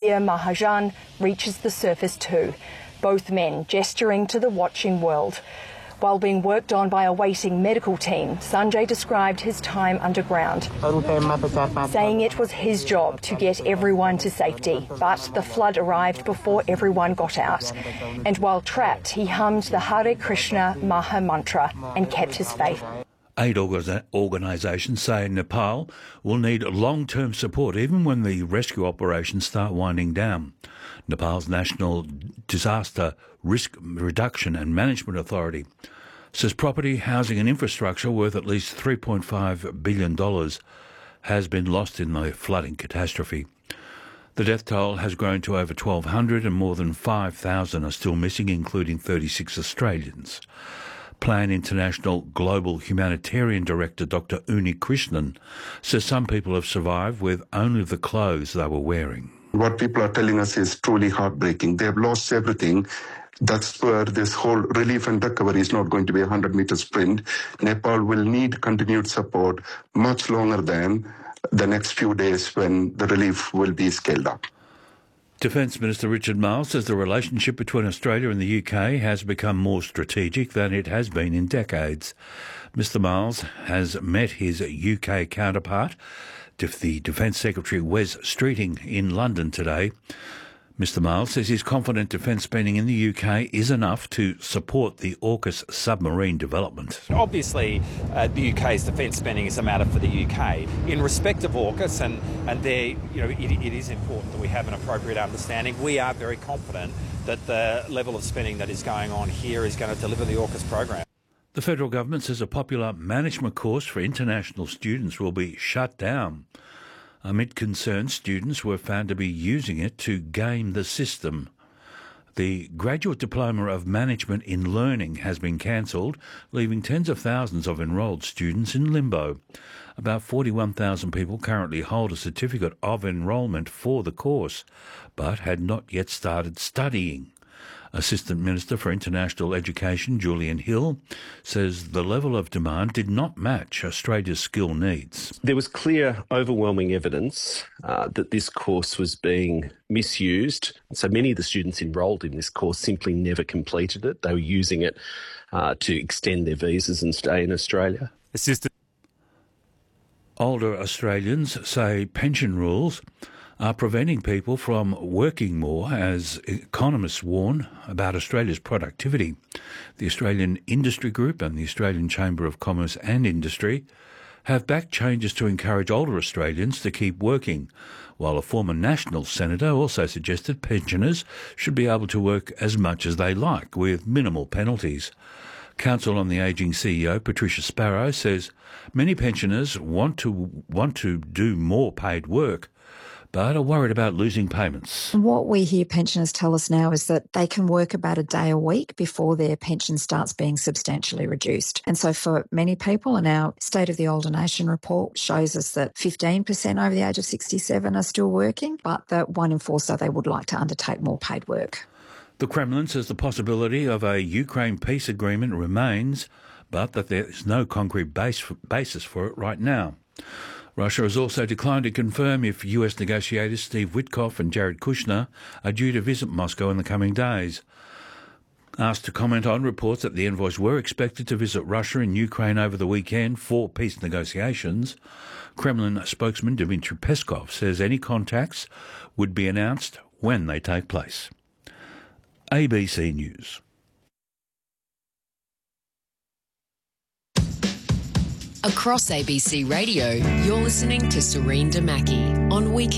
Veer Mahajan reaches the surface too, both men gesturing to the watching world. While being worked on by a waiting medical team, Sanjay described his time underground, saying it was his job to get everyone to safety, but the flood arrived before everyone got out. And while trapped, he hummed the Hare Krishna Maha Mantra and kept his faith. Aid organisations say Nepal will need long-term support even when the rescue operations start winding down. Nepal's National Disaster Risk Reduction and Management Authority says property, housing and infrastructure worth at least $3.5 billion has been lost in the flooding catastrophe. The death toll has grown to over 1,200 and more than 5,000 are still missing, including 36 Australians. Plan International Global Humanitarian Director Dr. Uni Krishnan says some people have survived with only the clothes they were wearing. What people are telling us is truly heartbreaking. They have lost everything. That's where this whole relief and recovery is not going to be a 100-meter sprint. Nepal will need continued support much longer than the next few days when the relief will be scaled up. Defence Minister Richard Marles says the relationship between Australia and the UK has become more strategic than it has been in decades. Mr Marles has met his UK counterpart, the Defence Secretary Wes Streeting, in London today. Mr Marles says he's confident defence spending in the UK is enough to support the AUKUS submarine development. Obviously, the UK's defence spending is a matter for the UK. In respect of AUKUS, and there, it is important that we have an appropriate understanding. We are very confident that the level of spending that is going on here is going to deliver the AUKUS program. The federal government says a popular management course for international students will be shut down. Amid concern, students were found to be using it to game the system. The Graduate Diploma of Management in Learning has been cancelled, leaving tens of thousands of enrolled students in limbo. About 41,000 people currently hold a certificate of enrolment for the course, but had not yet started studying. Assistant Minister for International Education, Julian Hill, says the level of demand did not match Australia's skill needs. There was clear, overwhelming evidence that this course was being misused. So many of the students enrolled in this course simply never completed it. They were using it to extend their visas and stay in Australia. Older Australians say pension rules are preventing people from working more, as economists warn about Australia's productivity. The Australian Industry Group and the Australian Chamber of Commerce and Industry have backed changes to encourage older Australians to keep working, while a former National Senator also suggested pensioners should be able to work as much as they like, with minimal penalties. Council on the Ageing CEO, Patricia Sparrow, says many pensioners want to do more paid work, but are worried about losing payments. What we hear pensioners tell us now is that they can work about a day a week before their pension starts being substantially reduced. And so for many people, and our State of the Older Nation report shows us that 15% over the age of 67 are still working, but that 1 in 4 say they would like to undertake more paid work. The Kremlin says the possibility of a Ukraine peace agreement remains, but that there is no concrete basis for it right now. Russia has also declined to confirm if US negotiators Steve Witkoff and Jared Kushner are due to visit Moscow in the coming days. Asked to comment on reports that the envoys were expected to visit Russia and Ukraine over the weekend for peace negotiations, Kremlin spokesman Dmitry Peskov says any contacts would be announced when they take place. ABC News. Across ABC Radio, you're listening to Serene Damaki on Weekend.